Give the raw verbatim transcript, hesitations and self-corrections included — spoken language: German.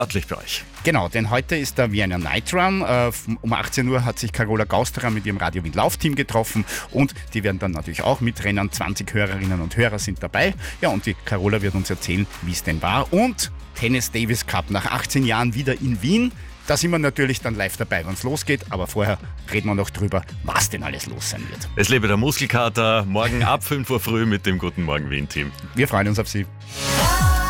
Örtlich bei euch. Genau, denn heute ist der Vienna Night Run. Um achtzehn Uhr hat sich Carola Gausterer mit ihrem Radio Wien Laufteam getroffen und die werden dann natürlich auch mitrennen. zwanzig Hörerinnen und Hörer sind dabei. Ja, und die Carola wird uns erzählen, wie es denn war. Und Tennis Davis Cup nach achtzehn Jahren wieder in Wien. Da sind wir natürlich dann live dabei, wenn es losgeht. Aber vorher reden wir noch drüber, was denn alles los sein wird. Es lebe der Muskelkater. Morgen ab fünf Uhr früh mit dem Guten Morgen Wien-Team. Wir freuen uns auf Sie.